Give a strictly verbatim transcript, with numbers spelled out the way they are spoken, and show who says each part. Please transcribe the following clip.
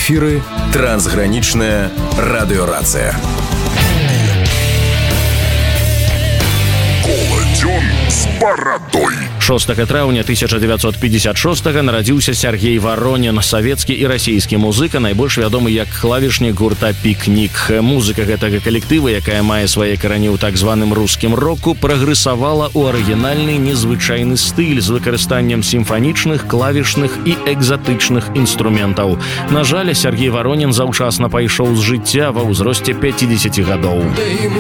Speaker 1: эфіры трансгранічная радыёрацыя.
Speaker 2: Коладзён з барадой.
Speaker 3: шостага траўня тысяча дзевяцьсот пятьдесят шостага нарадзіўся Сергей Воронин, савецкі і расійскі музыка, найбольш вядомы як клавішнік гурта «Пікнік». Музыка гэтага калектыва, якая мае свае карані ў так званым рускім року, прагрэсавала ў арыгінальны незвычайны стыль з выкарыстаннем сімфанічных, клавішных і экзатычных інструментаў. На жаль, Сергей Воронин заўчасна пайшоў з жыцця ва ўзросце пяцідзесяці гадоў.